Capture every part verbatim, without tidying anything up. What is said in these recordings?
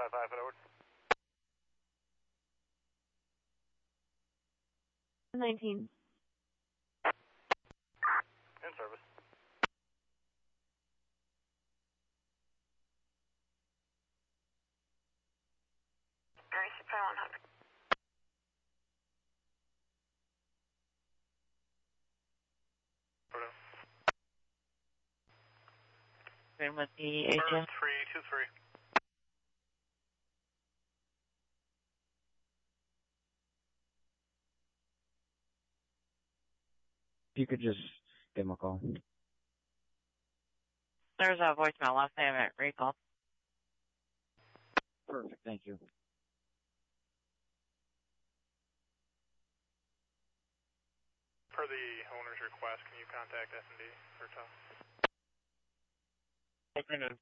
five five, forward. nineteen. In service. Gracie, Pi one hundred. And with the H M. three two three. If you could just give him a call. There's a voicemail last name at recall. Perfect, thank you. Per the owner's request, can you contact S and D for tow? Okay, then.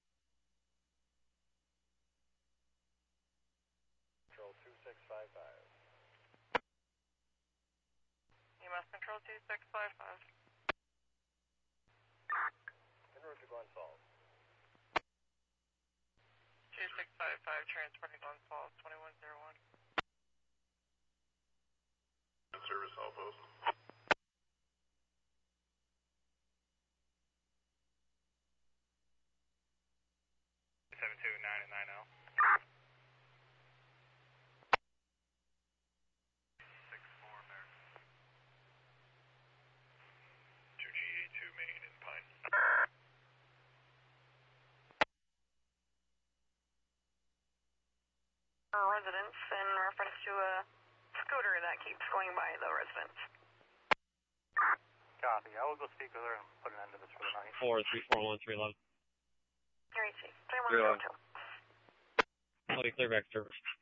Control two six five five. E M S Control two six five five. En route to Glen Falls. two six five five, transporting Glen Falls, twenty-one oh one. In service, all post. seven two nine and nine L. six four American. two G eight two Main in Pine. Residence in reference to a scooter that keeps going by the residence. Copy. I will go speak with her and put an end to this for the night. Four three four one three eleven. Gracie, three one zero two. Clear back service.